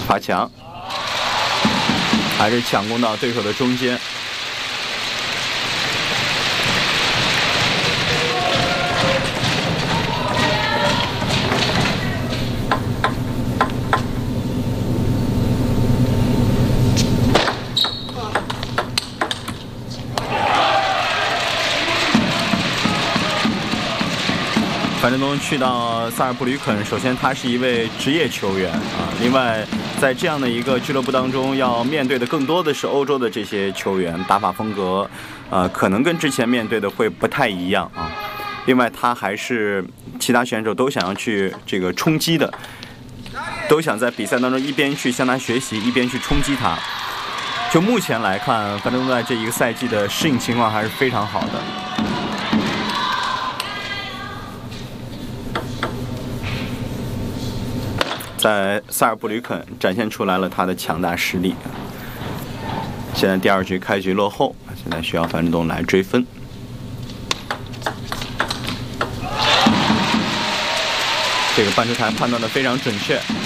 罚墙，还是抢攻到对手的中间。樊振东去到萨尔布吕肯，首先他是一位职业球员啊，另外在这样的一个俱乐部当中，要面对的更多的是欧洲的这些球员，打法风格，可能跟之前面对的会不太一样啊。另外，他还是其他选手都想要去这个冲击的，都想在比赛当中一边去向他学习，一边去冲击他。就目前来看，樊振东在这一个赛季的适应情况还是非常好的。在萨尔布吕肯展现出来了他的强大实力。现在第2局开局落后，现在需要樊振东来追分。这个半球台判断的非常准确。